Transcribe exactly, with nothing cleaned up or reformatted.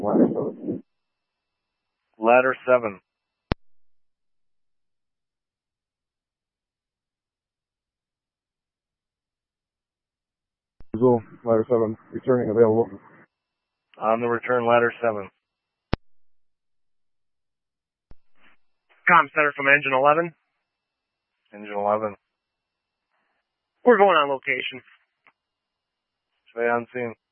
Ladder seven. Ladder seven. Brazil, ladder seven, returning available. On the return, ladder seven. Com center from engine eleven. Engine eleven. We're going on location. Stay on scene.